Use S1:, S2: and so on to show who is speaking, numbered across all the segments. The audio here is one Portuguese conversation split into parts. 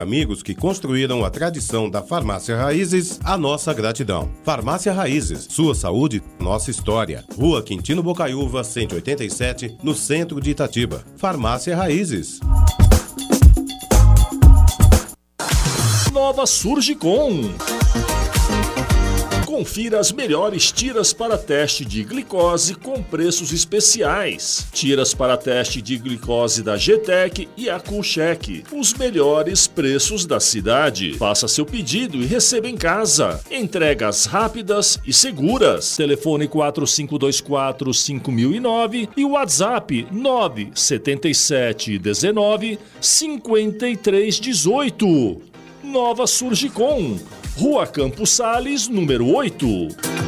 S1: Amigos que construíram a tradição da Farmácia Raízes, a nossa gratidão. Farmácia Raízes, sua saúde, nossa história. Rua Quintino Bocaiúva, 187, no centro de Itatiba. Farmácia Raízes.
S2: Nova Surgicom. Confira as melhores tiras para teste de glicose com preços especiais. Tiras para teste de glicose da GTEC e a Coolcheck. Os melhores preços da cidade. Faça seu pedido e receba em casa. Entregas rápidas e seguras. Telefone 4524-5009 e WhatsApp 97719-5318. Nova Surgicom. Rua Campos Sales, número 8.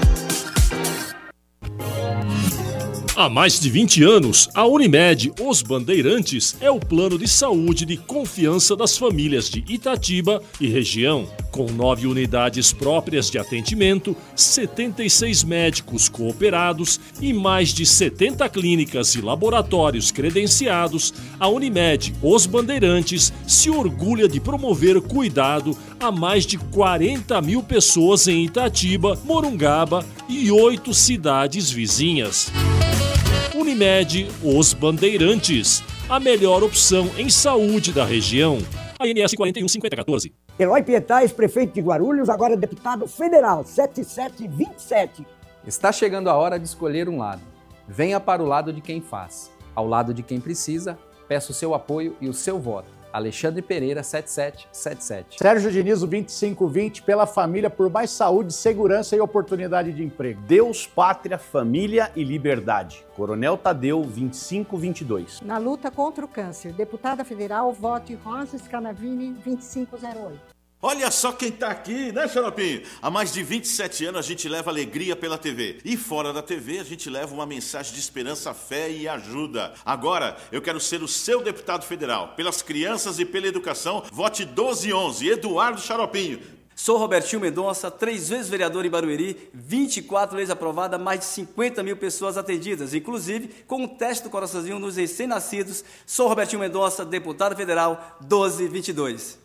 S2: Há mais de 20 anos, a Unimed Os Bandeirantes é o plano de saúde de confiança das famílias de Itatiba e região. Com 9 unidades próprias de atendimento, 76 médicos cooperados e mais de 70 clínicas e laboratórios credenciados, a Unimed Os Bandeirantes se orgulha de promover cuidado a mais de 40 mil pessoas em Itatiba, Morungaba e 8 cidades vizinhas. Unimed Os Bandeirantes, a melhor opção em saúde da região. ANS 415014.
S3: Eloy Pietais, prefeito de Guarulhos, agora deputado federal, 7727.
S4: Está chegando a hora de escolher um lado. Venha para o lado de quem faz. Ao lado de quem precisa, peço o seu apoio e o seu voto. Alexandre Pereira, 7777.
S5: Sérgio Diniz, 2520, pela família, por mais saúde, segurança e oportunidade de emprego.
S6: Deus, Pátria, Família e Liberdade. Coronel Tadeu, 2522.
S7: Na luta contra o câncer, deputada federal, vote Rosa Scanavini, 2508.
S8: Olha só quem tá aqui, né, Xaropinho? Há mais de 27 anos a gente leva alegria pela TV. E fora da TV a gente leva uma mensagem de esperança, fé e ajuda. Agora eu quero ser o seu deputado federal. Pelas crianças e pela educação, vote 1211, Eduardo Xaropinho.
S9: Sou Robertinho Mendonça, 3 vezes vereador em Barueri, 24 leis aprovadas, mais de 50 mil pessoas atendidas, inclusive com o teste do coraçãozinho nos recém-nascidos. Sou Robertinho Mendonça, deputado federal, 1222.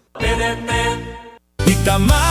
S10: Itamar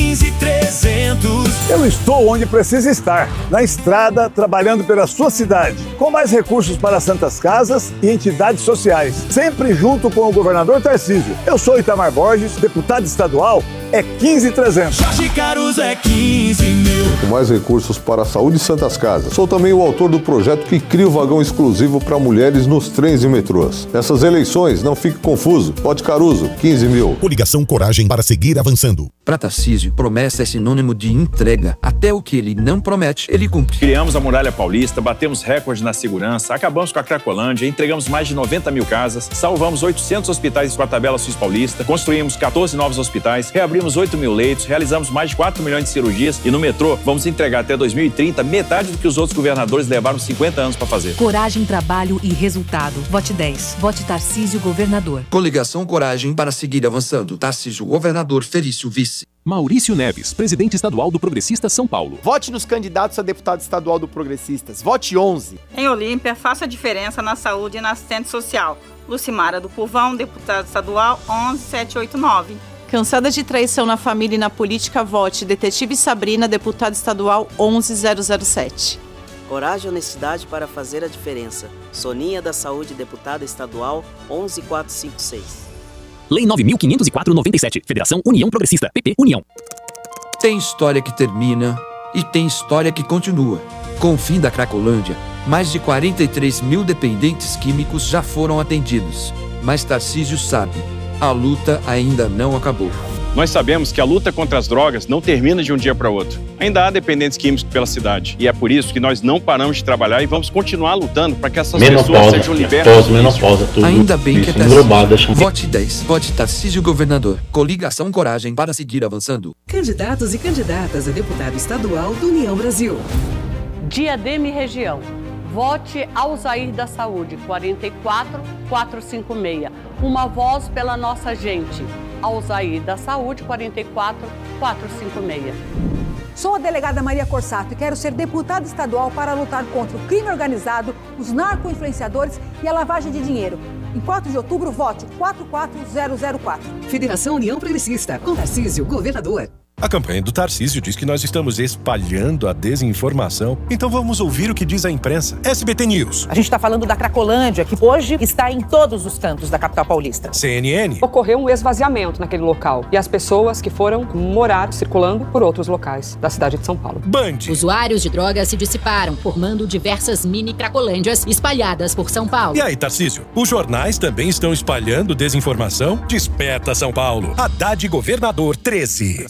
S10: 15300.
S11: Eu estou onde precisa estar, na estrada, trabalhando pela sua cidade, com mais recursos para santas casas e entidades sociais, sempre junto com o governador Tarcísio. Eu sou Itamar Borges, deputado estadual, é 15300.
S10: Jorge Caruso é 15 mil.
S12: Com mais recursos para a saúde e santas casas. Sou também o autor do projeto que cria o vagão exclusivo para mulheres nos trens e metrôs. Nessas eleições, não fique confuso. Vote Caruso, 15 mil.
S13: Coligação Coragem para seguir avançando.
S14: Para Tarcísio, promessa é sinônimo de entrega. Até o que ele não promete, ele cumpre.
S15: Criamos a Muralha Paulista, batemos recorde na segurança, acabamos com a Cracolândia, entregamos mais de 90 mil casas, salvamos 800 hospitais com a tabela Sus Paulista, construímos 14 novos hospitais, reabrimos 8 mil leitos, realizamos mais de 4 milhões de cirurgias e no metrô vamos entregar até 2030 metade do que os outros governadores levaram 50 anos para fazer.
S16: Coragem, trabalho e resultado. Vote 10. Vote Tarcísio, governador.
S14: Coligação Coragem para seguir avançando. Tarcísio, governador, Felício, vice.
S17: Maurício Neves, presidente estadual do Progressistas São Paulo.
S18: Vote nos candidatos a deputado estadual do Progressistas. Vote 11.
S19: Em Olímpia, faça a diferença na saúde e na assistente social. Lucimara do Pulvão, deputado estadual, 11789.
S20: Cansada de traição na família e na política, vote Detetive Sabrina, deputado estadual, 11007.
S21: Coragem e honestidade para fazer a diferença. Soninha da Saúde, deputada estadual, 11456.
S17: Lei 9.504/97. Federação União Progressista. PP União.
S14: Tem história que termina e tem história que continua. Com o fim da Cracolândia, mais de 43 mil dependentes químicos já foram atendidos. Mas Tarcísio sabe, a luta ainda não acabou.
S15: Nós sabemos que a luta contra as drogas não termina de um dia para outro. Ainda há dependentes químicos pela cidade. E é por isso que nós não paramos de trabalhar e vamos continuar lutando para que essas pessoas sejam libertas.
S14: Ainda bem que é Tarcísio. Vote 10. Vote Tarcísio, governador. Coligação Coragem para seguir avançando.
S16: Candidatos e candidatas a deputado estadual do União Brasil.
S22: Diadema e região. Vote Alzair da Saúde, 44456. Uma voz pela nossa gente. Alzair da Saúde, 44456.
S7: Sou a delegada Maria Corsato e quero ser deputada estadual para lutar contra o crime organizado, os narco-influenciadores e a lavagem de dinheiro.
S1: Em 4 de outubro, vote 44004.
S2: Federação União Progressista, com Tarcísio, governador.
S23: A campanha do Tarcísio diz que nós estamos espalhando a desinformação. Então vamos ouvir o que diz a imprensa. SBT News.
S24: A gente está falando da Cracolândia, que hoje está em todos os cantos da capital paulista.
S23: CNN.
S25: Ocorreu um esvaziamento naquele local e as pessoas que foram morar circulando por outros locais da cidade de São Paulo.
S23: Band.
S26: Usuários de drogas se dissiparam, formando diversas mini Cracolândias espalhadas por São Paulo.
S23: E aí, Tarcísio? Os jornais também estão espalhando desinformação? Desperta São Paulo. Haddad Governador 13.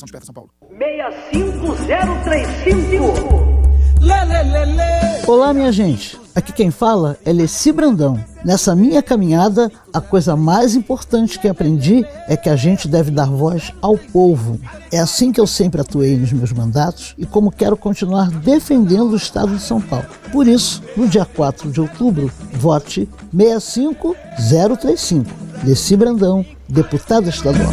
S27: 65035.
S28: Olá, minha gente. Aqui quem fala é Leci Brandão. Nessa minha caminhada, a coisa mais importante que aprendi é que a gente deve dar voz ao povo. É assim que eu sempre atuei nos meus mandatos e como quero continuar defendendo o estado de São Paulo. Por isso, no dia 4 de outubro, vote 65035. Leci Brandão, deputada estadual.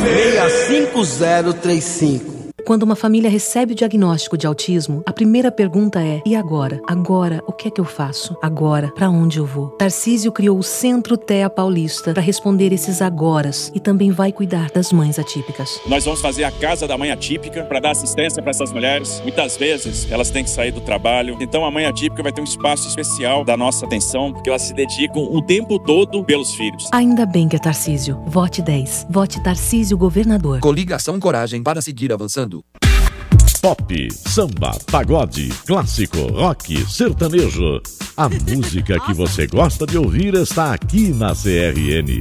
S2: 65035.
S16: Quando uma família recebe o diagnóstico de autismo, a primeira pergunta é: e agora? Agora, o que é que eu faço? Agora, para onde eu vou? Tarcísio criou o Centro TEA Paulista para responder esses agoras e também vai cuidar das mães atípicas.
S15: Nós vamos fazer a Casa da Mãe Atípica para dar assistência para essas mulheres. Muitas vezes elas têm que sair do trabalho. Então a Mãe Atípica vai ter um espaço especial da nossa atenção, porque elas se dedicam o tempo todo pelos filhos.
S16: Ainda bem que é Tarcísio. Vote 10. Vote Tarcísio Governador.
S14: Coligação Coragem para seguir avançando.
S29: Pop, samba, pagode, clássico, rock, sertanejo. A música que você gosta de ouvir está aqui na CRN.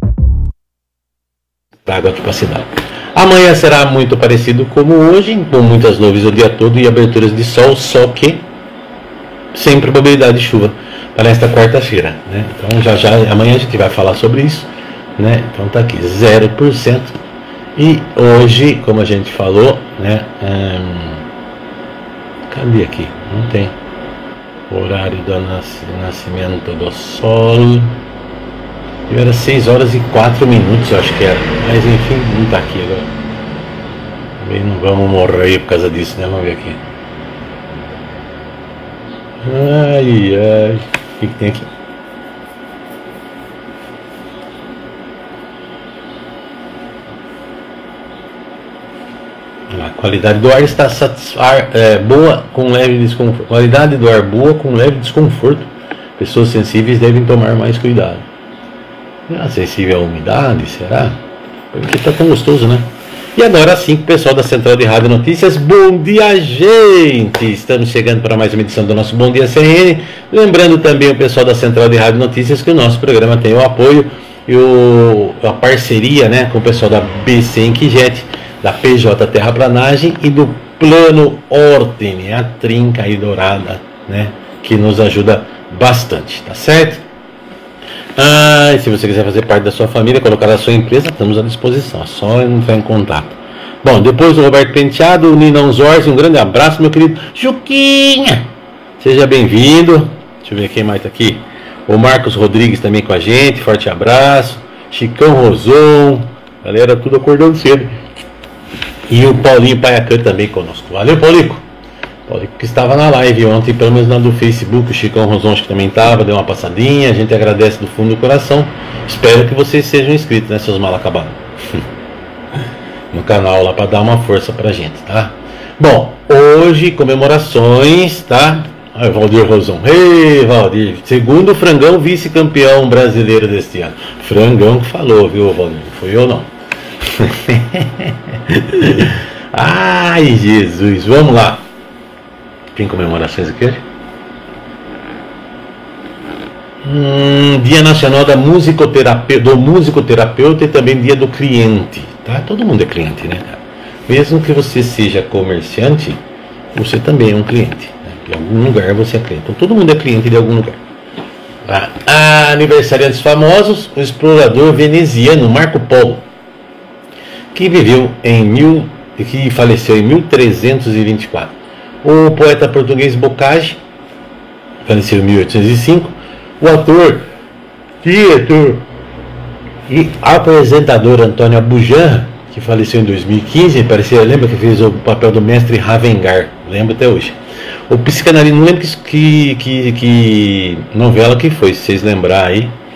S30: Água aqui para a cidade. Amanhã será muito parecido como hoje, com muitas nuvens o dia todo e aberturas de sol, só que sem probabilidade de chuva para esta quarta-feira, né? Então já amanhã a gente vai falar sobre isso, né? Então tá aqui 0%. E hoje, como a gente falou, né? Cadê aqui? Não tem. Horário do nascimento do sol. Era 6 horas e 4 minutos, eu acho que era. Mas enfim, não tá aqui agora. Também não vamos morrer por causa disso, né? Vamos ver aqui. Ai, ai. O que tem aqui? A qualidade do ar está boa com leve desconforto. Qualidade do ar boa com leve desconforto. Pessoas sensíveis devem tomar mais cuidado. Sensível à umidade, será? Porque está tão gostoso, né? E agora sim, pessoal da Central de Rádio Notícias, bom dia, gente! Estamos chegando para mais uma edição do nosso Bom Dia CRN. Lembrando também o pessoal da Central de Rádio Notícias que o nosso programa tem o apoio e a parceria, né, com o pessoal da BC Inquijet, da PJ Terraplanagem e do Plano Orten, a trinca aí dourada, né, que nos ajuda bastante, tá certo? E se você quiser fazer parte da sua família, colocar a sua empresa, estamos à disposição, é só entrar em contato. Bom, depois do Roberto Penteado, o Ninão Zorzi, um grande abraço, meu querido Juquinha, seja bem-vindo. Deixa eu ver quem mais tá aqui. O Marcos Rodrigues também com a gente, forte abraço. Chicão Roson, galera, tudo acordando cedo. E o Paulinho Paiacã também conosco. Valeu, Paulico. Paulico que estava na live ontem, pelo menos na do Facebook. O Chicão Roson que também estava, deu uma passadinha. A gente agradece do fundo do coração. Espero que vocês sejam inscritos, né, seus mal acabados. No canal lá para dar uma força pra gente, tá? Bom, hoje comemorações, tá? Ai, Valdir Roson. Ei, Valdir. Segundo Frangão, vice-campeão brasileiro deste ano. Frangão que falou, viu, Valdir? Não fui eu, não. Ai, Jesus. Vamos lá. Tem comemorações aqui hoje? Dia Nacional do Musicoterapeuta e também Dia do Cliente, tá? Todo mundo é cliente, né? Mesmo que você seja comerciante, você também é um cliente, né? De algum lugar você é cliente. Então todo mundo é cliente de algum lugar. Aniversariantes famosos: o explorador veneziano Marco Polo, que que faleceu em 1324. O poeta português Bocage, faleceu em 1805. O ator, diretor e apresentador Antônio Abujanra, que faleceu em 2015, lembra que fez o papel do mestre Ravengar, lembro até hoje. O psicanalista, não lembro que novela que foi, se vocês lembrarem aí,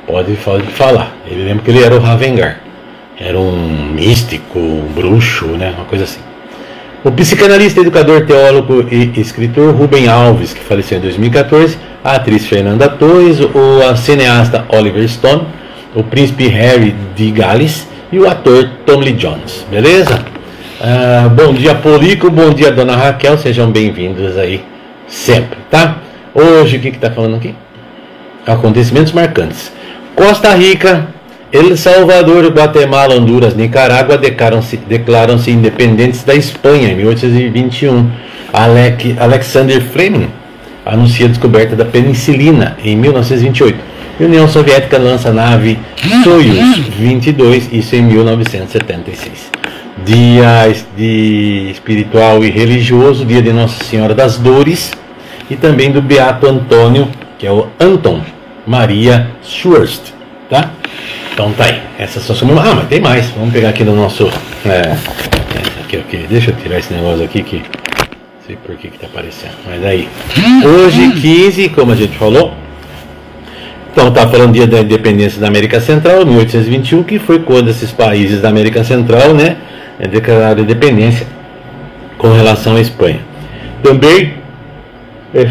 S30: pode falar. Ele lembra que ele era o Ravengar. Era um místico, um bruxo, né? Uma coisa assim. O psicanalista, educador, teólogo e escritor Rubem Alves, que faleceu em 2014, a atriz Fernanda Torres, o cineasta Oliver Stone, o príncipe Harry de Gales e o ator Tom Lee Jones, beleza? Bom dia, Polico, bom dia, dona Raquel, sejam bem-vindos aí sempre, tá? Hoje, o que está falando aqui? Acontecimentos marcantes. Costa Rica, El Salvador, Guatemala, Honduras, Nicarágua declaram-se independentes da Espanha em 1821. Alexander Fleming anuncia a descoberta da penicilina em 1928. E a União Soviética lança a nave Soyuz 22, isso em 1976. Dia espiritual e religioso, dia de Nossa Senhora das Dores e também do Beato Antônio, que é o Anton Maria Schurst, tá? Então tá aí, essas são as... mas tem mais, vamos pegar aqui no nosso... aqui, deixa eu tirar esse negócio aqui que... Não sei por que tá aparecendo, mas aí... Hoje, 15, como a gente falou... Então tá falando do dia da independência da América Central, 1821, que foi quando esses países da América Central, né, declararam independência com relação à Espanha. Também é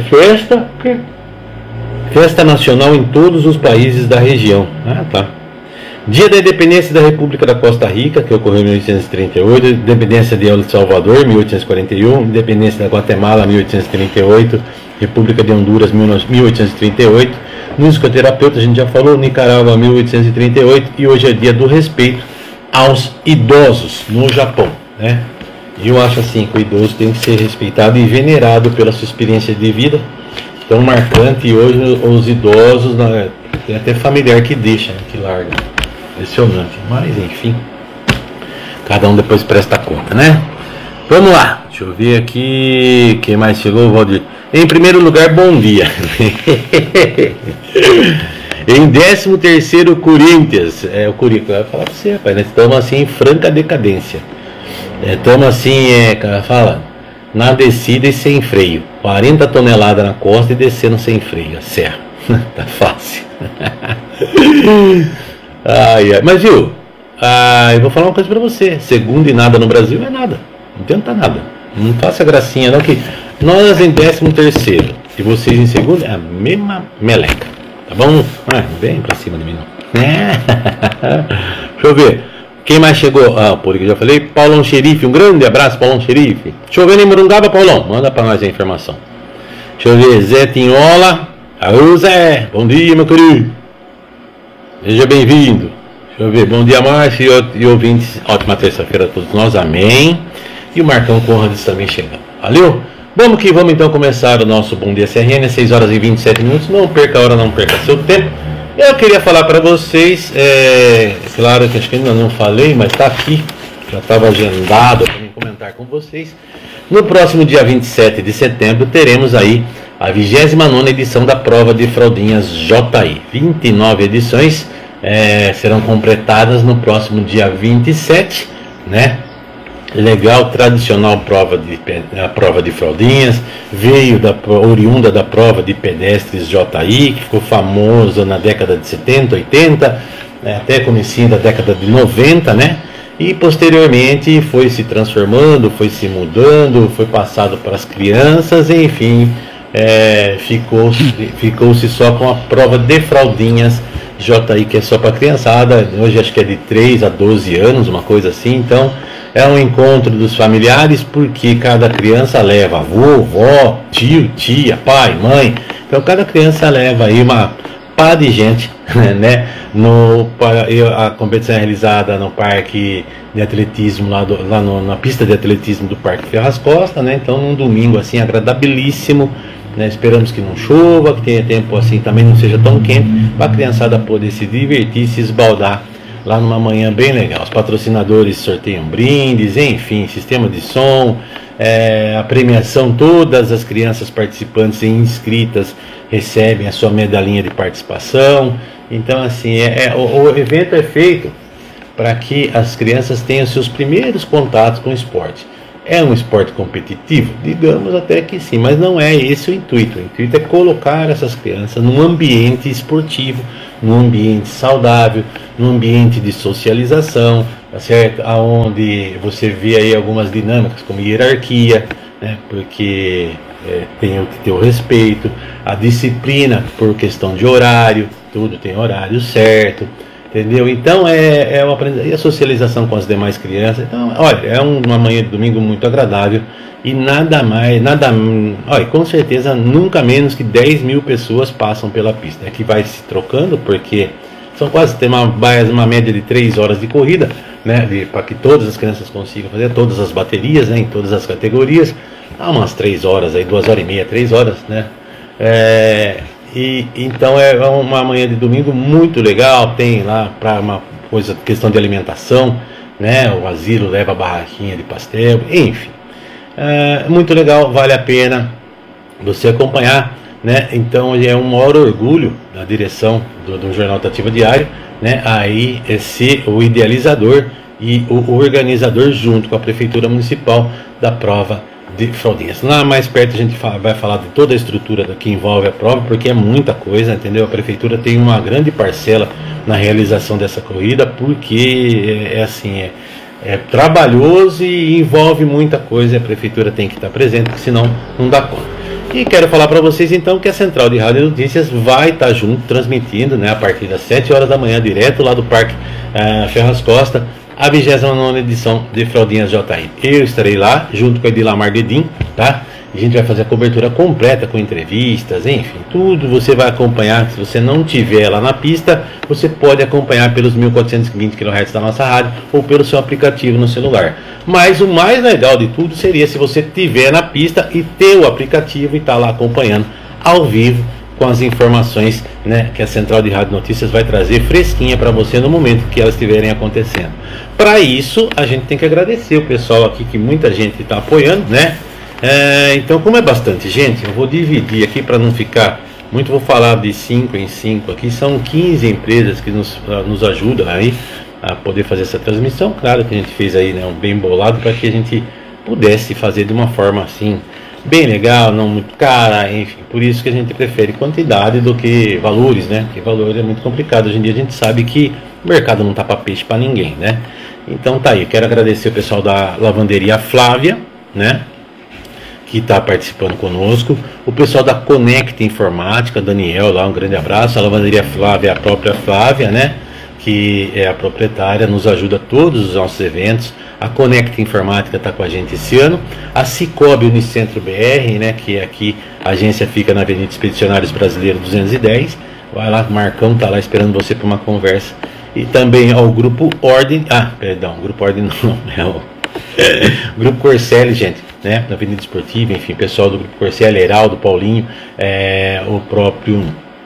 S30: festa nacional em todos os países da região. Tá. Dia da independência da República da Costa Rica, que ocorreu em 1838, independência de El Salvador, 1841, independência da Guatemala, 1838, República de Honduras, 1838, musicoterapeuta, a gente já falou, Nicarágua, 1838, e hoje é dia do respeito aos idosos no Japão, né? E eu acho assim que o idoso tem que ser respeitado e venerado pela sua experiência de vida tão marcante, e hoje os idosos, né, tem até familiar que deixa, né, que larga. Impressionante, mas enfim, cada um depois presta conta, né? Vamos lá, deixa eu ver aqui, quem mais chegou, Valdir? Em primeiro lugar, bom dia. Em 13º, Corinthians, o Curico, eu vou falar pra você, rapaz, nós estamos assim em franca decadência, estamos assim, fala, na descida e sem freio, 40 toneladas na costa e descendo sem freio, a serra, tá fácil. Mas viu, eu vou falar uma coisa pra você, segundo e nada no Brasil é nada, não tenta nada, não faça gracinha não, que nós em 13º e vocês em segundo é a mesma meleca, tá bom? Não vem pra cima de mim não. Deixa eu ver, quem mais chegou? Por que eu já falei, Paulão Xerife, um grande abraço, Paulão Xerife. Chovendo em Morungaba, Paulão, manda pra nós a informação. Deixa eu ver, Zé Tinhola, alô Zé, bom dia meu querido. Seja bem-vindo. Deixa eu ver. Bom dia, Márcio e ouvintes. Ótima terça-feira a todos nós. Amém. E o Marcão Conrads também chegando. Valeu? Vamos que vamos então começar o nosso Bom Dia CRN, 6 horas e 27 minutos. Não perca a hora, não perca seu tempo. Eu queria falar para vocês, claro que acho que ainda não falei, mas está aqui. Já estava agendado para me comentar com vocês. No próximo dia 27 de setembro teremos aí a 29ª edição da prova de fraldinhas JI. 29 edições serão completadas no próximo dia 27, né? Legal, tradicional a prova de fraldinhas, veio oriunda da prova de pedestres JI, que ficou famosa na década de 70, 80, até comecinho da década de 90, né? E posteriormente foi se transformando, foi se mudando, foi passado para as crianças, enfim, ficou-se só com a prova de fraldinhas JI, que é só para criançada. Hoje acho que é de 3 a 12 anos, uma coisa assim. Então é um encontro dos familiares, porque cada criança leva avô, vó, tio, tia, pai, mãe. Então cada criança leva aí uma pá de gente, né? A competição é realizada no parque de atletismo, na pista de atletismo do Parque Ferraz Costa, né? Então num domingo assim agradabilíssimo, né? Esperamos que não chova, que tenha tempo assim, também não seja tão quente, para a criançada poder se divertir, se esbaldar lá numa manhã bem legal. Os patrocinadores sorteiam brindes, enfim, sistema de som, a premiação, todas as crianças participantes e inscritas recebem a sua medalhinha de participação. Então assim, o evento é feito para que as crianças tenham seus primeiros contatos com o esporte. É um esporte competitivo? Digamos até que sim, mas não é esse o intuito. O intuito é colocar essas crianças num ambiente esportivo, num ambiente saudável, num ambiente de socialização, tá certo? Onde você vê aí algumas dinâmicas como hierarquia, né? Porque tem que ter o respeito, a disciplina por questão de horário, tudo tem horário certo, entendeu? Então é uma aprendizagem, e a socialização com as demais crianças. Então, olha, é uma manhã de domingo muito agradável e olha, com certeza nunca menos que 10 mil pessoas passam pela pista. É que vai se trocando porque são quase, tem uma média de 3 horas de corrida, né? Para que todas as crianças consigam fazer todas as baterias, né? Em todas as categorias. Há umas 3 horas aí, 2 horas e meia, 3 horas, né? Então é uma manhã de domingo muito legal. Tem lá para uma coisa, questão de alimentação, né? O asilo leva a barraquinha de pastel, enfim. Muito legal, vale a pena você acompanhar, né? Então é um maior orgulho da direção do Jornal Tatiba Diário, né? Aí ser o idealizador e o organizador junto com a Prefeitura Municipal da prova de Fraldinhas. Lá mais perto a gente vai falar de toda a estrutura que envolve a prova, porque é muita coisa, entendeu? A Prefeitura tem uma grande parcela na realização dessa corrida, porque é trabalhoso e envolve muita coisa, e a Prefeitura tem que estar presente, porque senão não dá conta. E quero falar para vocês então que a Central de Rádio e Notícias vai estar junto, transmitindo, né, a partir das 7 horas da manhã, direto lá do Parque Ferraz Costa, a 29ª edição de Fraldinhas JM. Eu estarei lá, junto com a Edilamar Guedin, tá? A gente vai fazer a cobertura completa com entrevistas, enfim, tudo você vai acompanhar. Se você não estiver lá na pista, você pode acompanhar pelos 1420 kHz da nossa rádio ou pelo seu aplicativo no celular. Mas o mais legal de tudo seria se você estiver na pista e ter o aplicativo e estar lá acompanhando ao vivo com as informações, né, que a Central de Rádio Notícias vai trazer fresquinha para você no momento que elas estiverem acontecendo. Para isso, a gente tem que agradecer o pessoal aqui, que muita gente está apoiando, né? Então, como é bastante gente, eu vou dividir aqui para não ficar muito, vou falar de 5 em 5 aqui. São 15 empresas que nos ajudam aí a poder fazer essa transmissão. Claro que a gente fez aí, né, um bem bolado para que a gente pudesse fazer de uma forma assim, bem legal, não muito cara, enfim. Por isso que a gente prefere quantidade do que valores, né? Porque valor é muito complicado. Hoje em dia a gente sabe que o mercado não tá para peixe para ninguém, né? Então tá aí, quero agradecer o pessoal da Lavanderia Flávia, né, que está participando conosco, o pessoal da Conect Informática, Daniel lá, um grande abraço. A Lavanderia Flávia é a própria Flávia, né, que é a proprietária, nos ajuda a todos os nossos eventos. A Conect Informática está com a gente esse ano. A Cicobi Unicentro BR, né, que é aqui, a agência fica na Avenida Expedicionários Brasileiro 210. Vai lá, Marcão tá lá esperando você para uma conversa. E também ao Grupo Ordem, Grupo Ordem não, é o Grupo Corselli, gente, né, na Avenida Esportiva, enfim, pessoal do Grupo Corselli, Heraldo, Paulinho, o próprio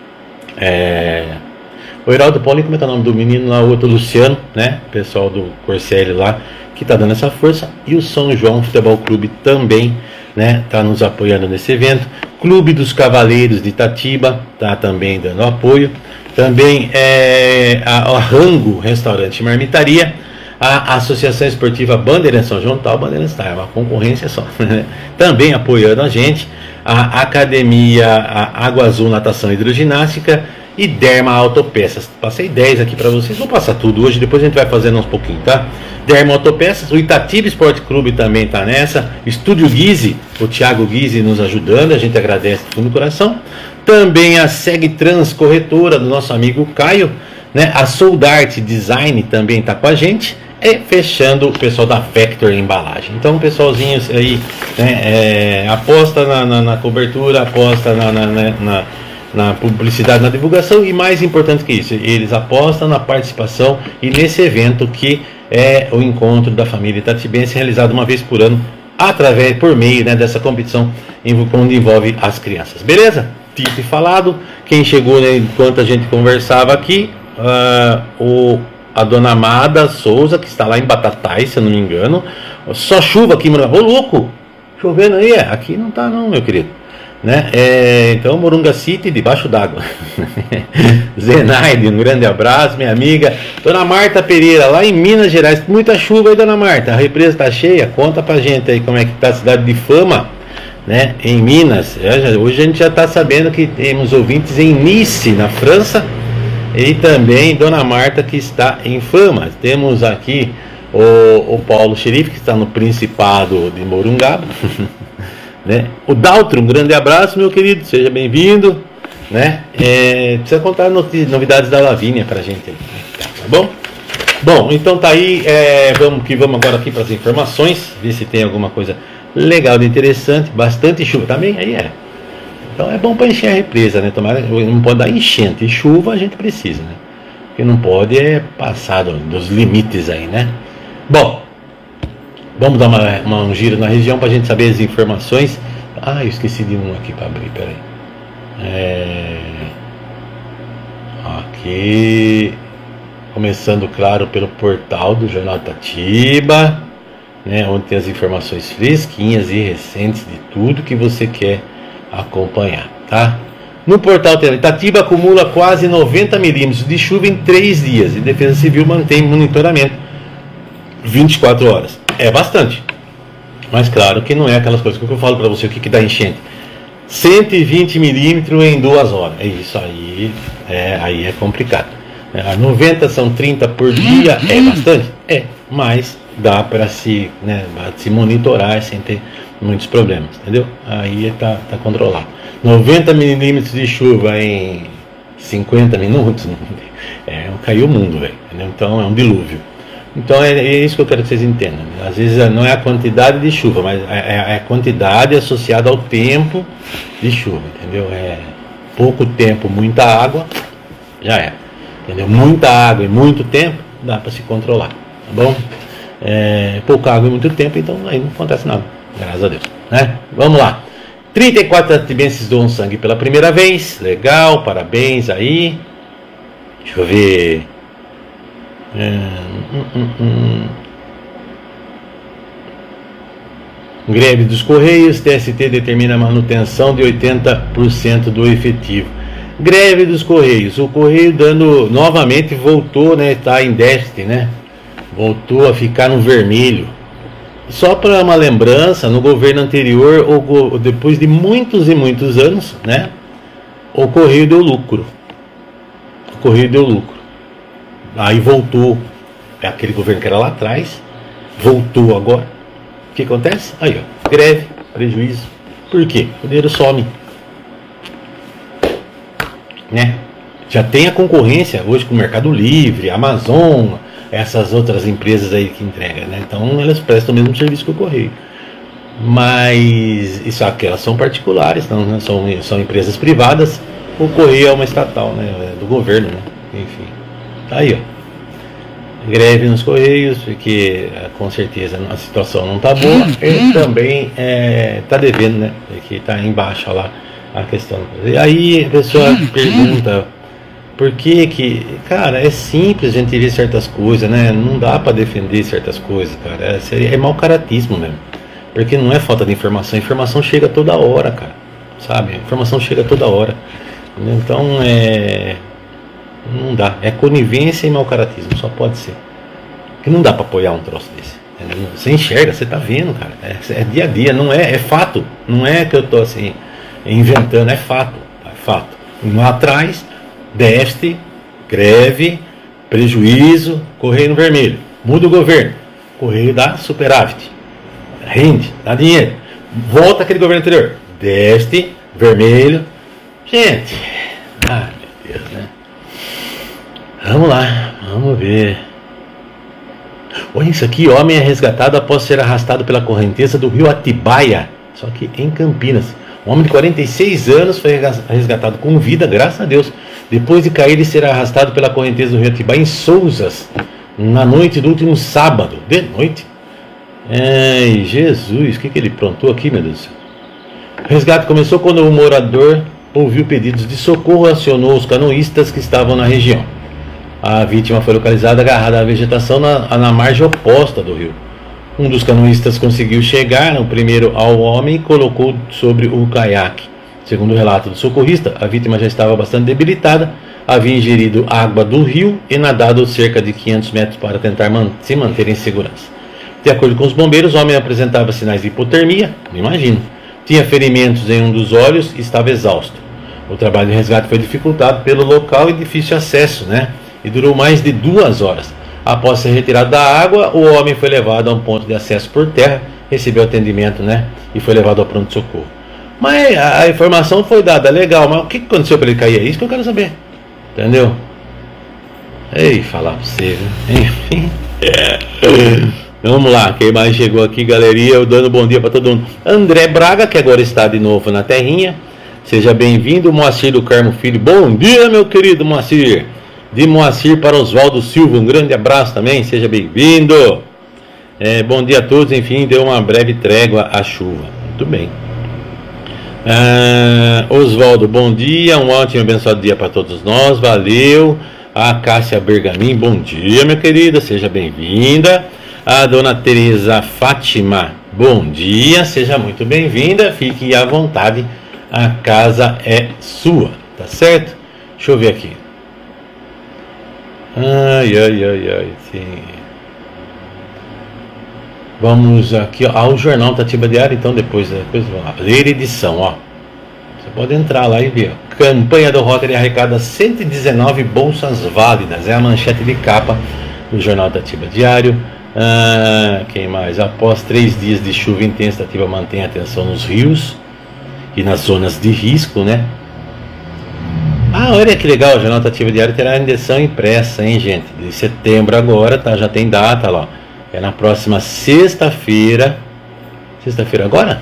S30: o Heraldo, Paulinho, como é que é o nome do menino lá, o outro Luciano, né, pessoal do Corselli lá, que tá dando essa força. E o São João Futebol Clube também, né, tá nos apoiando nesse evento. Clube dos Cavaleiros de Itatiba tá também dando apoio. Também a Rango Restaurante e Marmitaria, a Associação Esportiva Bandeirantes São João, tal Bandeirantes, tá, é uma concorrência só, né? Também apoiando a gente. A Academia Água Azul Natação e Hidroginástica e Derma Autopeças. Passei 10 aqui para vocês, vou passar tudo hoje, depois a gente vai fazendo uns pouquinhos, tá? Derma Autopeças, o Itatiba Esporte Clube também tá nessa. Estúdio Guise, o Thiago Guise nos ajudando, a gente agradece do fundo do coração. Também a Segtrans Corretora do nosso amigo Caio, né? A Soldart Design também tá com a gente. E fechando o pessoal da Vector Embalagem. Então o pessoalzinho aí, né, aposta na cobertura, aposta na publicidade, na divulgação, e mais importante que isso, eles apostam na participação e nesse evento que é o encontro da família itatibense, realizado uma vez por ano, por meio, né, dessa competição onde envolve as crianças. Beleza? Dito e falado. Quem chegou, né, enquanto a gente conversava aqui, a dona Amada Souza, que está lá em Batatais, se eu não me engano. Só chuva aqui, mano. Ô, louco! Chovendo aí? Aqui não tá não, meu querido, né? Então, Morunga City, debaixo d'água. Zenaide, um grande abraço, minha amiga. Dona Marta Pereira, lá em Minas Gerais. Muita chuva aí, dona Marta. A represa tá cheia. Conta pra gente aí como é que tá a cidade de Fama, né, em Minas. Hoje a gente já tá sabendo que temos ouvintes em Nice, na França, E também Dona Marta, que está em Fama. Temos aqui o Paulo Xerife, que está no Principado de Morungaba. Né? O Daltro, um grande abraço, meu querido, seja bem-vindo. Né? Precisa contar novidades da Lavínia pra gente aí, tá bom? Bom, então tá aí, vamos agora aqui para as informações, ver se tem alguma coisa legal de interessante. Bastante chuva também, aí então é bom para encher a represa, né? Tomara, não pode dar enchente, e chuva a gente precisa, né? O que não pode é passar dos limites aí, né? Bom, vamos dar um giro na região para a gente saber as informações. Ah, eu esqueci de um aqui para abrir, peraí. Aqui, começando, claro, pelo portal do Jornal Itatiba, né, onde tem as informações fresquinhas e recentes de tudo que você quer acompanhar, tá? No portal Itatiba acumula quase 90 milímetros de chuva em 3 dias e Defesa Civil mantém monitoramento 24 horas. É bastante, mas claro que não é aquelas coisas que eu falo para você, o que dá enchente. 120 milímetros em 2 horas. É isso aí. Aí é complicado. 90 são 30 por dia. É bastante? Mas dá para se monitorar sem ter muitos problemas. Entendeu? Aí tá controlado. 90 milímetros de chuva em 50 minutos. Caiu o mundo, velho. Então é um dilúvio. Então é isso que eu quero que vocês entendam. Às vezes não é a quantidade de chuva, mas é a quantidade associada ao tempo de chuva, entendeu? Pouco tempo, muita água, já é. Entendeu? Muita água e muito tempo, dá para se controlar, tá bom? Pouca água e muito tempo, então aí não acontece nada, graças a Deus, né? Vamos lá. 34 atibenses doam sangue pela primeira vez, legal, parabéns aí. Deixa eu ver... Greve dos Correios, TST determina a manutenção de 80% do efetivo. Greve dos Correios, o Correio novamente voltou, né, tá em déficit, né? Voltou a ficar no vermelho. Só para uma lembrança, no governo anterior, depois de muitos e muitos anos, né, o Correio deu lucro. Aí voltou, aquele governo que era lá atrás, voltou agora. O que acontece? Aí, ó, greve, prejuízo. Por quê? O dinheiro some. Né? Já tem a concorrência hoje com o Mercado Livre, Amazon, essas outras empresas aí que entregam, né? Então elas prestam o mesmo serviço que o Correio. Mas isso aqui, elas são particulares, não, né? São empresas privadas. O Correio é uma estatal, né? Do governo, né? Enfim. Aí, ó, greve nos Correios, porque com certeza a situação não está boa, e também está devendo, né? Porque está embaixo lá a questão. E aí a pessoa pergunta por que, cara, é simples a gente ver certas coisas, né? Não dá para defender certas coisas, cara. É mau caratismo mesmo, porque não é falta de informação, a informação chega toda hora, cara, sabe? A informação chega toda hora, então não dá, é conivência e mau caratismo, só pode ser. Que não dá para apoiar um troço desse. Você enxerga, você tá vendo, cara. É dia a dia, não é fato. Não é que eu tô assim inventando, é fato. Lá atrás, déficit, greve, prejuízo, Correio no vermelho. Muda o governo, Correio dá superávit, rende, dá dinheiro. Volta aquele governo anterior, déficit, vermelho. Gente, ai meu Deus, né? Vamos lá, vamos ver. Olha isso aqui, homem é resgatado após ser arrastado pela correnteza do rio Atibaia, só que em Campinas. Um homem de 46 anos foi resgatado com vida, graças a Deus, depois de cair e ser arrastado pela correnteza do rio Atibaia em Souzas, na noite do último sábado. De noite? Ai, Jesus, o que ele aprontou aqui, meu Deus do céu? O resgate começou quando o morador ouviu pedidos de socorro e acionou os canoístas que estavam na região. A vítima foi localizada agarrada à vegetação na margem oposta do rio. Um dos canoístas conseguiu chegar primeiro ao homem e colocou sobre o caiaque. Segundo o relato do socorrista, a vítima já estava bastante debilitada, havia ingerido água do rio e nadado cerca de 500 metros para tentar se manter em segurança. De acordo com os bombeiros, o homem apresentava sinais de hipotermia, imagino. Tinha ferimentos em um dos olhos e estava exausto. O trabalho de resgate foi dificultado pelo local e difícil acesso, né? E durou mais de 2 horas. Após ser retirado da água, o homem foi levado a um ponto de acesso por terra, recebeu atendimento, né? E foi levado ao pronto-socorro. Mas a informação foi dada, legal, mas o que aconteceu para ele cair? É isso que eu quero saber. Entendeu? Ei, falar pra você, viu? Enfim. Vamos lá, quem mais chegou aqui, galerinha? Eu dando bom dia para todo mundo. André Braga, que agora está de novo na terrinha. Seja bem-vindo, Moacir do Carmo Filho. Bom dia, meu querido Moacir. De Moacir para Oswaldo Silva, um grande abraço também, seja bem-vindo. Bom dia a todos, enfim, deu uma breve trégua à chuva. Muito bem. Oswaldo, bom dia, um ótimo e abençoado dia para todos nós, valeu. A Cássia Bergamin, bom dia, minha querida, seja bem-vinda. A dona Teresa Fátima, bom dia, seja muito bem-vinda, fique à vontade, a casa é sua, tá certo? Deixa eu ver aqui. Ai, sim. Vamos aqui, ó, o Jornal Itatiba Diário, então depois vamos lá. Ler edição, ó. Você pode entrar lá e ver, ó. Campanha do Rotary arrecada 119 bolsas válidas. É a manchete de capa do Jornal Itatiba Diário. Quem mais? Após 3 dias de chuva intensa, Itatiba mantém atenção nos rios e nas zonas de risco, né? Olha que legal, o Jornal Itatiba Diário terá edição impressa, hein, gente? De setembro agora, tá? Já tem data lá. É na próxima sexta-feira. Sexta-feira agora?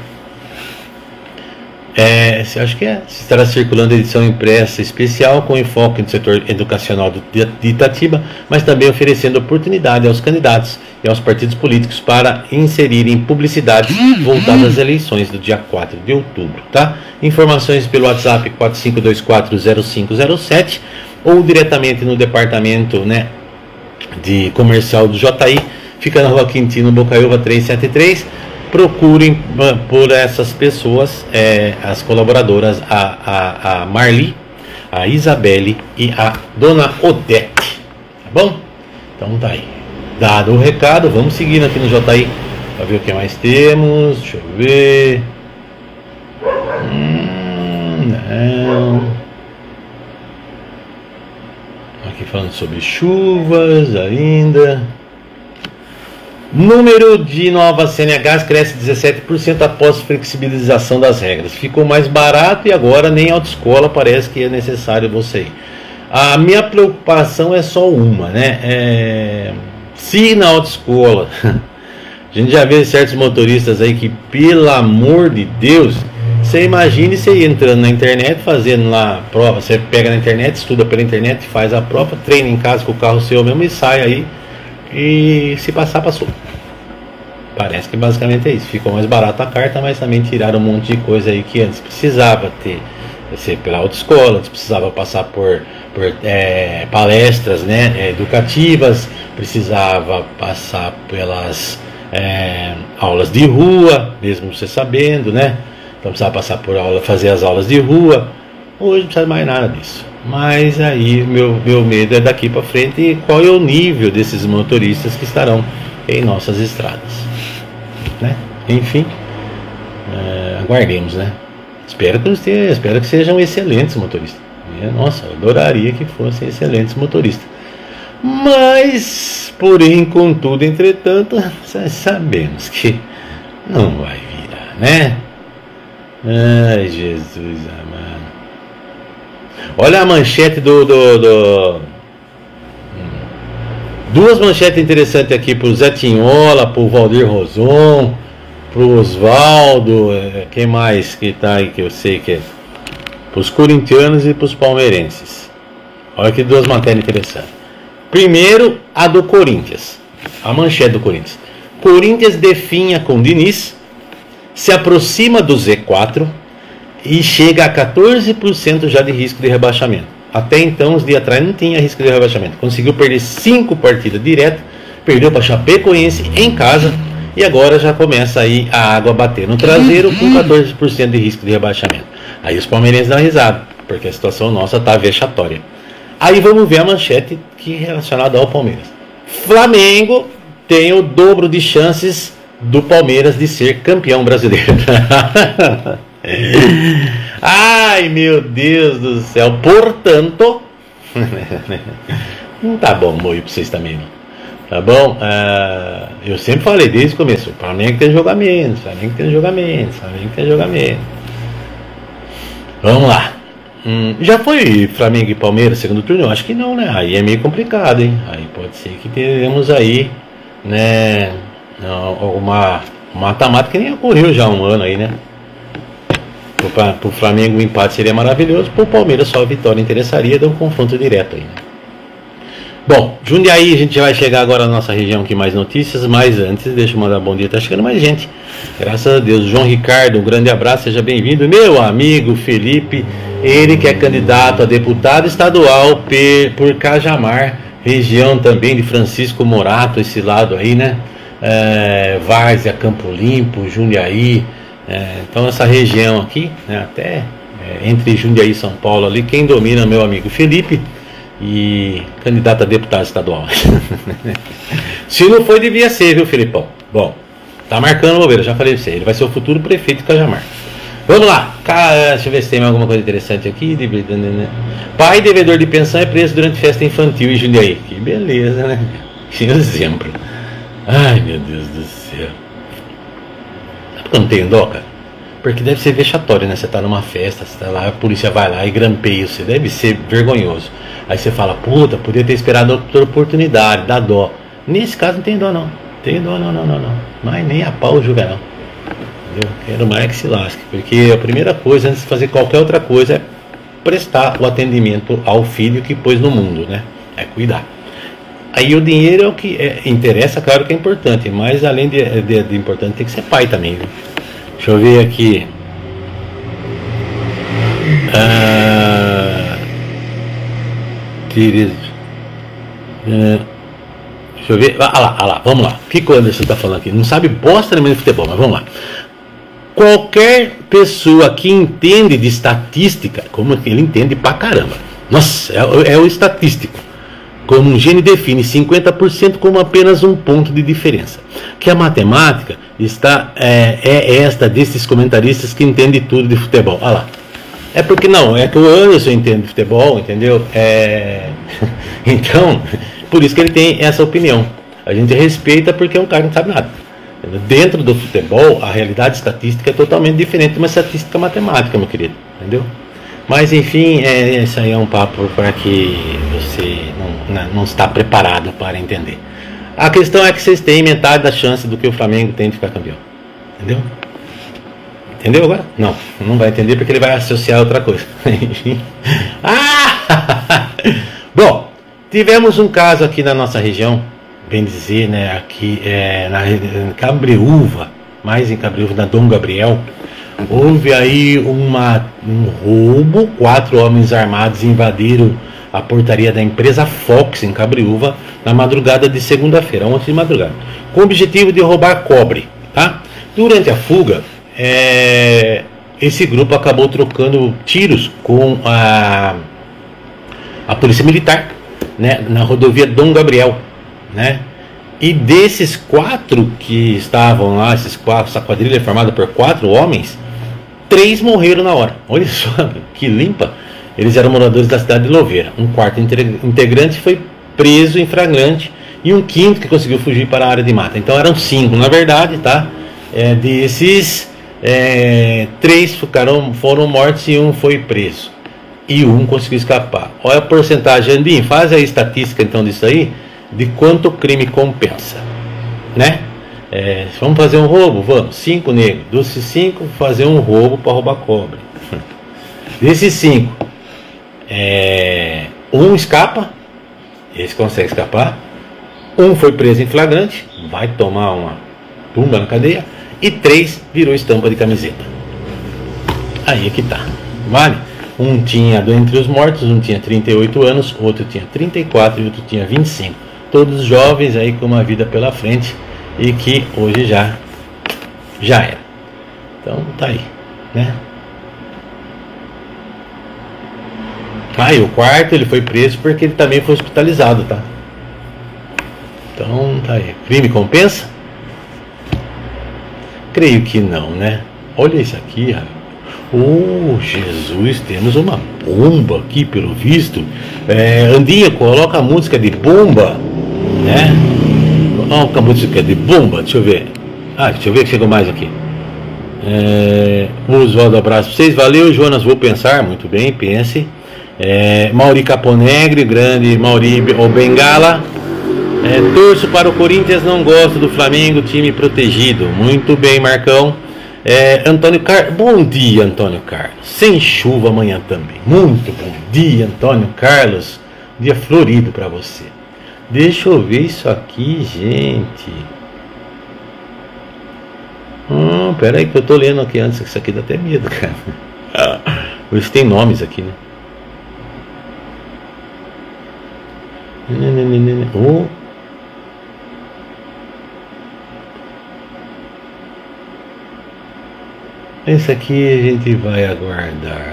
S30: Acho que estará circulando a edição impressa especial com enfoque no setor educacional de Itatiba, mas também oferecendo oportunidade aos candidatos e aos partidos políticos para inserirem publicidades voltadas às eleições do dia 4 de outubro, tá? Informações pelo WhatsApp 45240507 ou diretamente no departamento, né, de comercial do JI, fica na Rua Quintino Bocaiúva 373. Procurem por essas pessoas, as colaboradoras, a Marli, a Isabelle e a Dona Odete, tá bom? Então tá aí, dado o recado, vamos seguindo aqui no JI para ver o que mais temos. Deixa eu ver. Não. Aqui falando sobre chuvas ainda. Número de novas CNHs cresce 17% após flexibilização das regras. Ficou mais barato e agora nem autoescola parece que é necessário você ir. A minha preocupação é só uma, né? Se na autoescola a gente já vê certos motoristas aí que, pelo amor de Deus, você imagine você entrando na internet, fazendo lá a prova. Você pega na internet, estuda pela internet, faz a prova, treina em casa com o carro seu mesmo e sai aí. E se passar, passou. Parece que basicamente é isso. Ficou mais barato a carta, mas também tiraram um monte de coisa aí que antes precisava ter. Ser pela autoescola, antes precisava passar por palestras, né, educativas, precisava passar pelas aulas de rua, mesmo você sabendo, né? Então precisava passar por aula, fazer as aulas de rua. Hoje não precisa mais nada disso. Mas aí meu medo é daqui para frente, qual é o nível desses motoristas que estarão em nossas estradas, né? Enfim, aguardemos, né? Espero que sejam excelentes motoristas. Nossa, eu adoraria que fossem excelentes motoristas. Mas, porém, contudo, entretanto, sabemos que não vai virar, né? Ai, Jesus amado. Olha a manchete duas manchetes interessantes aqui pro Zé Tinhola, pro Valdir Roson, pro Oswaldo, quem mais que tá aí que eu sei que é? Pros corintianos e pros palmeirenses. Olha que duas matérias interessantes. Primeiro, a do Corinthians. A manchete do Corinthians. Corinthians definha com Diniz, se aproxima do Z4 e chega a 14% já de risco de rebaixamento. Até então, os dias atrás, não tinha risco de rebaixamento. Conseguiu perder 5 partidas direto, perdeu para Chapecoense em casa e agora já começa aí a água bater no traseiro com 14% de risco de rebaixamento. Aí os palmeirenses dão risada, porque a situação nossa está vexatória. Aí vamos ver a manchete que é relacionada ao Palmeiras. Flamengo tem o dobro de chances do Palmeiras de ser campeão brasileiro. Ai, meu Deus do céu. Portanto, não tá bom morrer pra vocês também, não. Tá bom? Eu sempre falei desde o começo, o Flamengo tem jogamento, Flamengo tem jogamento, Flamengo tem jogamento. Vamos lá. Já foi Flamengo e Palmeiras segundo turno? Eu acho que não, né? Aí é meio complicado, hein? Aí pode ser que teremos aí, né, uma mata-mata que nem ocorreu já há um ano aí, né? Pro Flamengo o empate seria maravilhoso, pro Palmeiras só a vitória interessaria, de um confronto direto aí, né? Bom, Jundiaí, a gente já vai chegar agora na nossa região aqui, mais notícias, mas antes, deixa eu mandar bom dia, tá chegando mais gente, graças a Deus. João Ricardo, um grande abraço, seja bem-vindo. Meu amigo Felipe, ele que é candidato a deputado estadual por Cajamar, região também de Francisco Morato, esse lado aí, né? Várzea, Campo Limpo, Jundiaí, então essa região aqui, né, até entre Jundiaí e São Paulo ali, quem domina é meu amigo Felipe, e candidato a deputado estadual. Se não foi, devia ser, viu, Felipão? Bom, tá marcando o bobeira, já falei pra você, ele vai ser o futuro prefeito de Cajamar. Vamos lá, deixa eu ver se tem alguma coisa interessante aqui. Pai devedor de pensão é preso durante festa infantil em Jundiaí. Que beleza, né? Que exemplo. Ai, meu Deus do céu. Sabe por que eu não tenho dó, cara? Porque deve ser vexatório, né? Você tá numa festa, você tá lá, a polícia vai lá e grampeia você. Deve ser vergonhoso. Aí você fala, puta, podia ter esperado outra oportunidade, dá dó. Nesse caso não tem dó, não. Tem dó, não. Mas nem a pau julga, não. Entendeu? Quero mais que se lasque. Porque a primeira coisa, antes de fazer qualquer outra coisa, é prestar o atendimento ao filho que pôs no mundo, né? É cuidar. Aí o dinheiro é o que interessa, claro que é importante. Mas além de importante, tem que ser pai também, viu? Deixa eu ver aqui. Deixa eu ver. Lá, vamos lá. O que o Anderson está falando aqui? Não sabe bosta nenhuma de futebol, mas vamos lá. Qualquer pessoa que entende de estatística, como ele entende pra caramba. Nossa, é o estatístico. Como um gênio define 50% como apenas um ponto de diferença. Que a matemática é esta desses comentaristas que entendem tudo de futebol. Olha lá. É porque não, é que o Anderson entende de futebol, entendeu? Então, por isso que ele tem essa opinião. A gente respeita porque é um cara que não sabe nada. Dentro do futebol, a realidade estatística é totalmente diferente de uma estatística matemática, meu querido. Entendeu? Mas enfim, isso aí é um papo para que você não está preparado para entender. A questão é que vocês têm metade da chance do que o Flamengo tem de ficar campeão. Entendeu? Entendeu agora? Não vai entender porque ele vai associar a outra coisa. Bom, tivemos um caso aqui na nossa região, bem dizer, né? Aqui na Cabreúva, mais em Cabreúva, na Dom Gabriel. Houve aí um roubo, 4 homens armados invadiram a portaria da empresa Fox em Cabreúva na madrugada de segunda-feira, ontem de madrugada, com o objetivo de roubar cobre, tá? Durante a fuga, esse grupo acabou trocando tiros com a polícia militar, né, na rodovia Dom Gabriel, né? E desses 4 que estavam lá, essa quadrilha formada por 4 homens, 3 morreram na hora. Olha só, que limpa. Eles eram moradores da cidade de Louveira. Um 4º integrante foi preso em flagrante e um 5º que conseguiu fugir para a área de mata. Então eram 5, na verdade, tá? Desses 3 foram mortos e um foi preso. E um conseguiu escapar. Olha a porcentagem, Andim, faz a estatística então disso aí, de quanto o crime compensa, né? Vamos fazer um roubo? Vamos, 5 negros. Desses 5, fazer um roubo para roubar cobre. Desses 5, um escapa, esse consegue escapar. Um foi preso em flagrante, vai tomar uma tumba na cadeia. E 3 virou estampa de camiseta. Aí é que tá, vale? Um tinha, entre os mortos, um tinha 38 anos, outro tinha 34 e outro tinha 25. Todos jovens aí com uma vida pela frente e que hoje já era. Então tá aí, né? E o 4º ele foi preso porque ele também foi hospitalizado, tá? Então tá aí. Crime compensa? Creio que não, né? Olha isso aqui, rapaz. Oh, Jesus, temos uma bomba aqui, pelo visto. Andinha, coloca a música de bomba, né? Coloca a música de bomba, deixa eu ver. Deixa eu ver que chegou mais aqui. Oswaldo, abraço pra vocês. Valeu, Jonas, vou pensar. Muito bem, pense. Mauri Caponegre, grande Mauri o Bengala. Torço para o Corinthians, não gosto do Flamengo, time protegido. Muito bem, Marcão. Antônio Carlos, bom dia, Antônio Carlos. Sem chuva amanhã também. Muito bom dia, Antônio Carlos. Dia florido para você. Deixa eu ver isso aqui, gente. Pera aí que eu tô lendo aqui antes, que isso aqui dá até medo, cara. Hoje tem nomes aqui, né? Esse aqui a gente vai aguardar.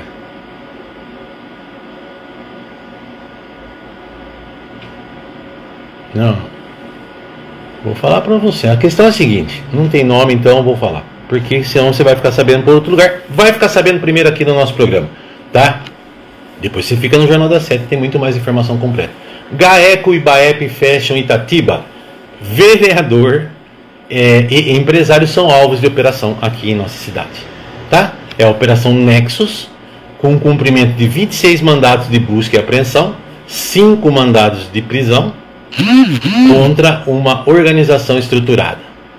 S30: Não. Vou falar pra você. A questão é a seguinte. Não tem nome, então eu vou falar. Porque senão você vai ficar sabendo por outro lugar. Vai ficar sabendo primeiro aqui no nosso programa. Tá? Depois você fica no Jornal da Sete. Tem muito mais informação completa. GAECO e BAEP fecham Itatiba. Vereador e empresários são alvos de operação aqui em nossa cidade. Tá? É a Operação Nexus, com cumprimento de 26 mandados de busca e apreensão, 5 mandados de prisão contra uma organização estruturada.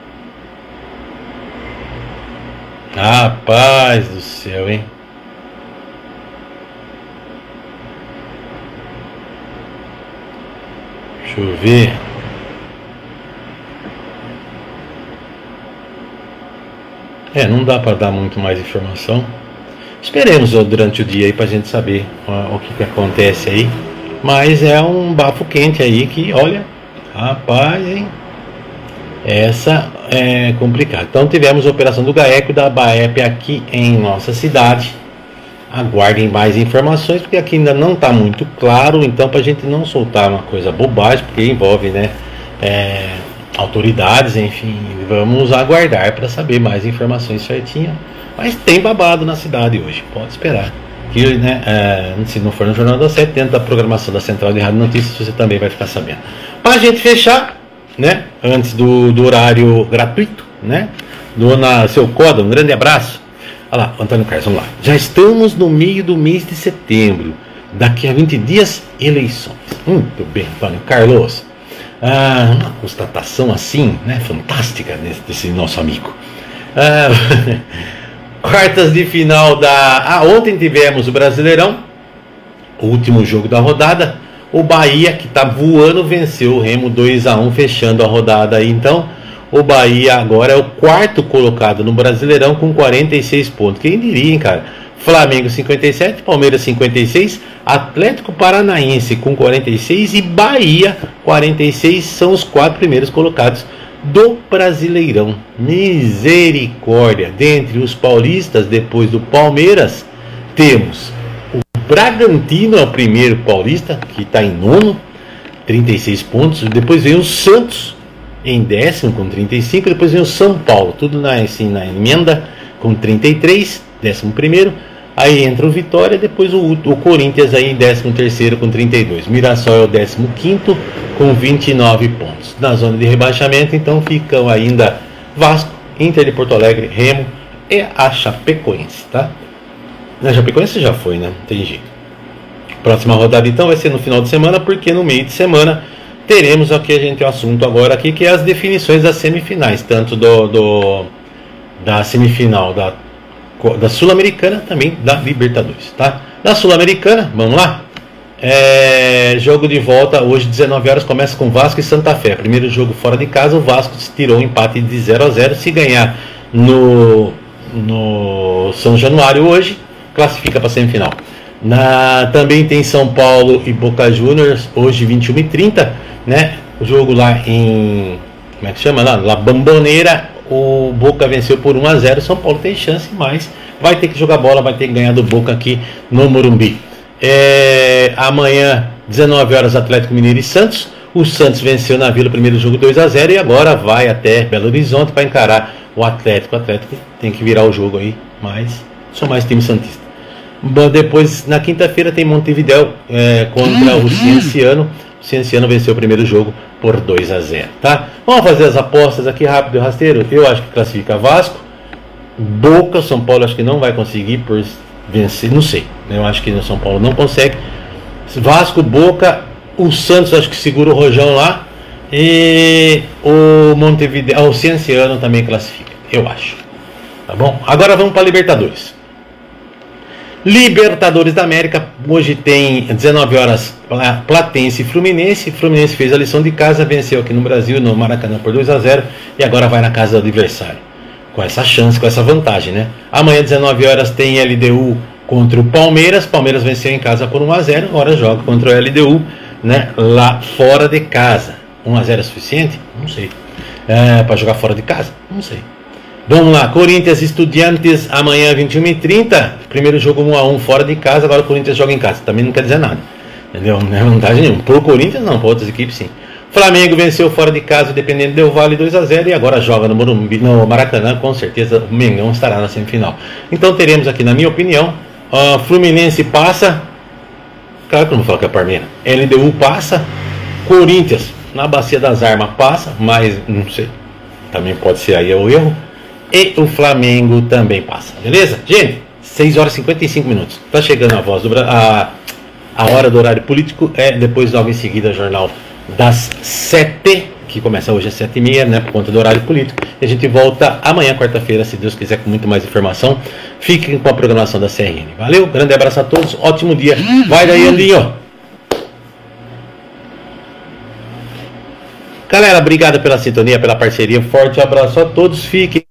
S30: Rapaz do céu, hein? Deixa eu ver. Não dá para dar muito mais informação. Esperemos durante o dia aí pra gente saber o que acontece aí. Mas é um bafo quente aí que, olha, rapaz, hein? Essa é complicada. Então tivemos a operação do GAECO e da BAEP aqui em nossa cidade. Aguardem mais informações, porque aqui ainda não está muito claro. Então, para a gente não soltar uma coisa bobagem, porque envolve, né, autoridades, enfim, vamos aguardar para saber mais informações certinhas. Mas tem babado na cidade hoje, pode esperar. Que, né, se não for no Jornal da Sete, dentro da programação da Central de Rádio Notícias, você também vai ficar sabendo. Para a gente fechar, né, antes do horário gratuito, né, Dona Seu Coda, um grande abraço. Olha lá, Antônio Carlos, vamos lá. Já estamos no meio do mês de setembro. Daqui a 20 dias, eleições. Muito bem, Antônio Carlos. Uma constatação assim, né, fantástica desse nosso amigo. Quartas de final da... ontem tivemos o Brasileirão, o último jogo da rodada. O Bahia, que está voando, venceu o Remo 2-1, fechando a rodada aí. Então, o Bahia agora é o quarto colocado no Brasileirão com 46 pontos. Quem diria, hein, cara? Flamengo 57, Palmeiras 56, Atlético Paranaense com 46 e Bahia 46 são os 4 primeiros colocados do Brasileirão. Misericórdia! Dentre os paulistas, depois do Palmeiras, temos o Bragantino, é o primeiro paulista, que está em nono, 36 pontos. Depois vem o Santos em décimo com 35. Depois vem o São Paulo, tudo na emenda, com 33, décimo primeiro. Aí entra o Vitória, depois o Corinthians aí em 13º com 32. Mirassol é o 15º com 29 pontos. Na zona de rebaixamento, então, ficam ainda Vasco, Inter de Porto Alegre, Remo e a Chapecoense, tá? A Chapecoense já foi, né? Não tem jeito. Próxima rodada, então, vai ser no final de semana, porque no meio de semana teremos aqui, a gente tem um assunto agora aqui, que é as definições das semifinais, tanto da semifinal da Sul-Americana, também da Libertadores, tá? Na Sul-Americana, vamos lá? Jogo de volta, hoje 19 horas, começa com Vasco e Santa Fé. Primeiro jogo fora de casa, o Vasco tirou um empate de 0-0. Se ganhar no São Januário hoje, classifica para a semifinal. Também tem São Paulo e Boca Juniors, hoje 21h30, né? O jogo lá em... como é que chama lá? La Bombonera. O Boca venceu por 1-0. São Paulo tem chance, mas vai ter que jogar bola, vai ter que ganhar do Boca aqui no Morumbi. Amanhã, 19 horas, Atlético Mineiro e Santos. O Santos venceu na Vila, primeiro jogo 2-0, e agora vai até Belo Horizonte para encarar o Atlético. O Atlético tem que virar o jogo aí, mas Sou mais time santista. Bom, depois, na quinta-feira, tem Montevidéu contra o Cienciano. O Cienciano venceu o primeiro jogo por 2-0, tá? Vamos fazer as apostas aqui rápido e rasteiro. Eu acho que classifica Vasco. Boca, São Paulo acho que não vai conseguir por vencer, não sei. Eu acho que o São Paulo não consegue. Vasco, Boca, o Santos acho que segura o rojão lá. E o Montevidéu, o Cienciano também classifica, eu acho. Tá bom? Agora vamos para Libertadores. Libertadores da América, hoje tem 19 horas Platense e Fluminense. Fluminense fez a lição de casa, venceu aqui no Brasil, no Maracanã por 2-0 e agora vai na casa do adversário. Com essa chance, com essa vantagem, né? Amanhã 19 horas tem LDU contra o Palmeiras. Palmeiras venceu em casa por 1-0, agora joga contra o LDU, né? Lá fora de casa. 1-0 é suficiente? Não sei. Para jogar fora de casa? Não sei. Vamos lá, Corinthians Estudiantes, amanhã 21h30, primeiro jogo 1-1 fora de casa, agora o Corinthians joga em casa, também não quer dizer nada, entendeu? Não é vantagem nenhuma, por Corinthians não, para outras equipes sim. Flamengo venceu fora de casa, Independente Del Valle 2-0 e agora joga no Morumbi, no Maracanã, com certeza o Mengão estará na semifinal. Então teremos aqui, na minha opinião, Fluminense passa, claro que eu não vou falar que é Palmeiras, LDU passa, Corinthians na Bacia das Armas passa, mas não sei, também pode ser aí o erro. E o Flamengo também passa, beleza? Gente, 6 horas e 55 minutos. Tá chegando a voz do a hora do horário político. Depois logo em seguida o jornal das 7, que começa hoje às 7h30, né? Por conta do horário político. E a gente volta amanhã, quarta-feira, se Deus quiser, com muito mais informação. Fiquem com a programação da CRN. Valeu, grande abraço a todos, ótimo dia. Vai daí, Andinho. Galera, obrigado pela sintonia, pela parceria. Forte abraço a todos. Fiquem.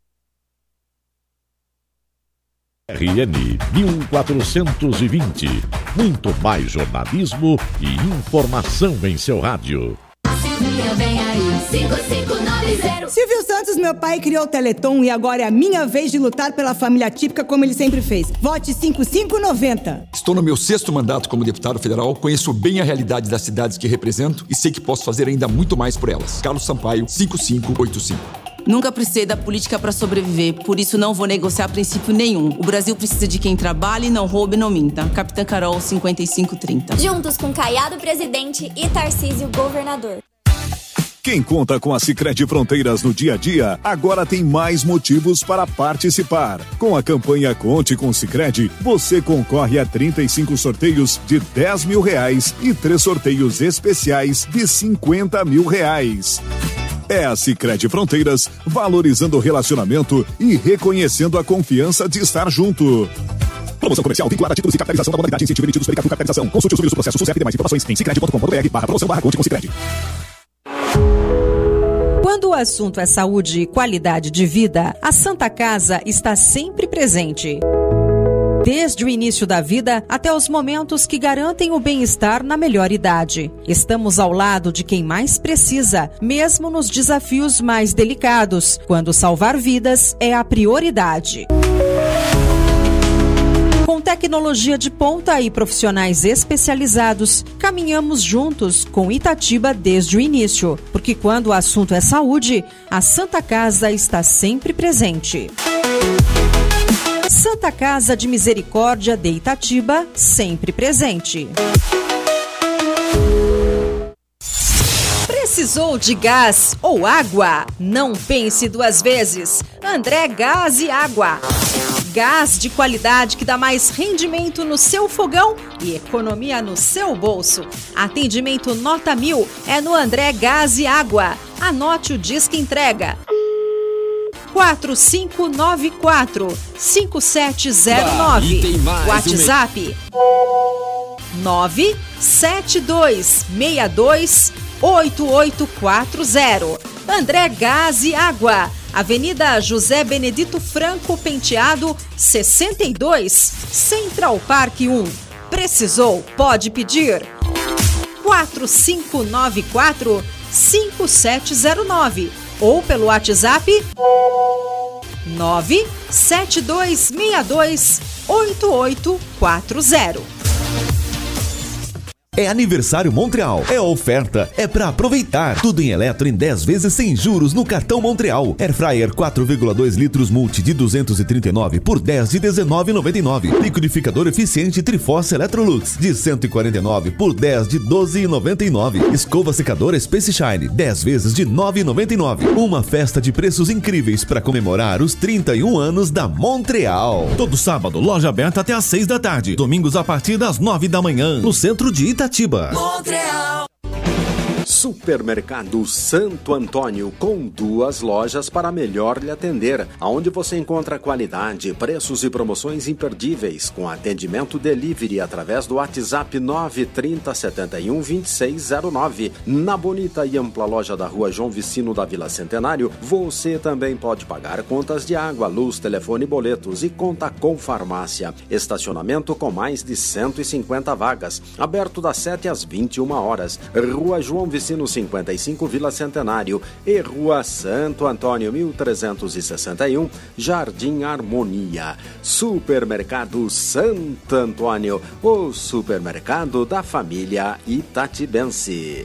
S29: RN 1420. Muito mais jornalismo e informação em seu rádio.
S3: Vem aí, 5590.
S1: Silvio Santos, meu pai, criou o Teleton e agora é a minha vez de lutar pela família típica como ele sempre fez. Vote 5590.
S4: Estou no meu 6º mandato como deputado federal, conheço bem a realidade das cidades que represento e sei que posso fazer ainda muito mais por elas. Carlos Sampaio, 5585.
S5: Nunca precisei da política para sobreviver, por isso não vou negociar princípio nenhum. O Brasil precisa de quem trabalhe, não roube e não minta. Capitã Carol, 5530.
S6: Juntos com Caiado presidente e Tarcísio governador.
S8: Quem conta com a Sicredi Fronteiras no dia a dia, agora tem mais motivos para participar. Com a campanha Conte com Sicredi, você concorre a 35 sorteios de R$10 mil e 3 sorteios especiais de R$50 mil. É a Sicredi Fronteiras, valorizando o relacionamento e reconhecendo a confiança de estar junto. Promoção comercial vinculada a títulos de capitalização da modalidade incentivo emitidos pela Capitalização. Consulte os números do processo SUSEP e mais informações em sicredi.com.br/promoção/conte com Sicredi.
S9: Quando o assunto é saúde e qualidade de vida, a Santa Casa está sempre presente. Desde o início da vida até os momentos que garantem o bem-estar na melhor idade. Estamos ao lado de quem mais precisa, mesmo nos desafios mais delicados, quando salvar vidas é a prioridade. Com tecnologia de ponta e profissionais especializados, caminhamos juntos com Itatiba desde o início, porque quando o assunto é saúde, a Santa Casa está sempre presente. Santa Casa de Misericórdia de Itatiba, sempre presente. Precisou de gás ou água? Não pense duas vezes. André Gás e Água. Gás de qualidade que dá mais rendimento no seu fogão e economia no seu bolso. Atendimento nota 1000 é no André Gás e Água. Anote o disque entrega. 4594-5709. WhatsApp 972628840. André Gás e Água, Avenida José Benedito Franco Penteado, 62, Central Park 1. Precisou? Pode pedir. 4594-5709 ou pelo WhatsApp 972628840.
S10: É aniversário Montreal, é oferta, é pra aproveitar. Tudo em eletro em 10 vezes sem juros no cartão Montreal. Airfryer 4,2 litros multi de 239 por 10 de 19,99. Liquidificador eficiente Triforce Electrolux de 149 por 10 de 12,99. Escova secadora Space Shine 10 vezes de 9,99. Uma festa de preços incríveis para comemorar os 31 anos da Montreal. Todo sábado, loja aberta até às 6 da tarde. Domingos a partir das 9 da manhã. No centro de Itatiba.
S11: Montreal. Supermercado Santo Antônio, com 2 lojas para melhor lhe atender, onde você encontra qualidade, preços e promoções imperdíveis, com atendimento delivery através do WhatsApp 930 71 2609. Na bonita e ampla loja da Rua João Vicino da Vila Centenário, você também pode pagar contas de água, luz, telefone e boletos, e conta com farmácia. Estacionamento com mais de 150 vagas, aberto das 7 às 21 horas. Rua João Vicino 55, Vila Centenário, e Rua Santo Antônio 1361, Jardim Harmonia. Supermercado Santo Antônio, o supermercado da família itatibense.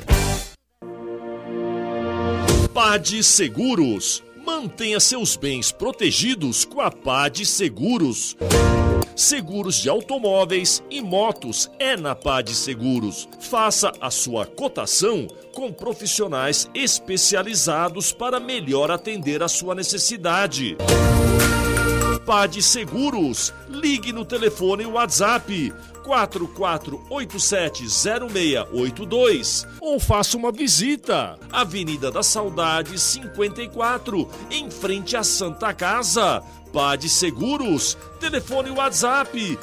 S12: PAD Seguros. Mantenha seus bens protegidos com a PAD Seguros. Seguros de automóveis e motos é na PAD Seguros. Faça a sua cotação com profissionais especializados para melhor atender a sua necessidade. PAD Seguros. Ligue no telefone WhatsApp 44870682 ou faça uma visita. Avenida da Saudade 54, em frente à Santa Casa. PAD Seguros. Telefone WhatsApp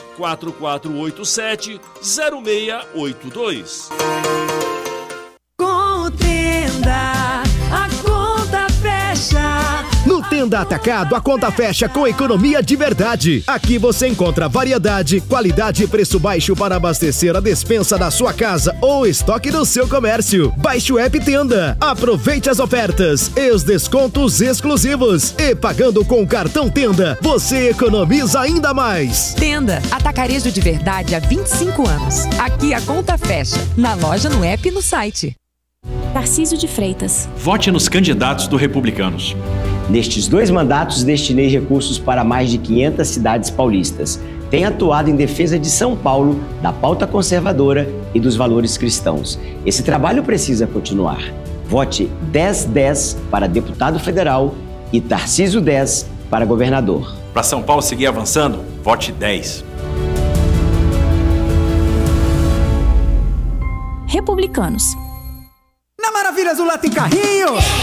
S12: 44870682.
S13: Contenda, a conta fecha.
S17: No Tenda Atacado, a conta fecha com economia de verdade. Aqui você encontra variedade, qualidade e preço baixo para abastecer a despensa da sua casa ou estoque do seu comércio. Baixe o app Tenda. Aproveite as ofertas e os descontos exclusivos. E pagando com o cartão Tenda, você economiza ainda mais.
S13: Tenda, atacarejo de verdade há 25 anos. Aqui a conta fecha. Na loja, no app e no site.
S18: Tarcísio de Freitas.
S19: Vote nos candidatos do Republicanos.
S20: Nestes 2 mandatos, destinei recursos para mais de 500 cidades paulistas. Tenho atuado em defesa de São Paulo, da pauta conservadora e dos valores cristãos. Esse trabalho precisa continuar. Vote 1010 para deputado federal e Tarcísio 10 para governador.
S19: Para São Paulo seguir avançando, vote 10.
S18: Republicanos.
S1: Na Maravilhas do Lá tem carrinho!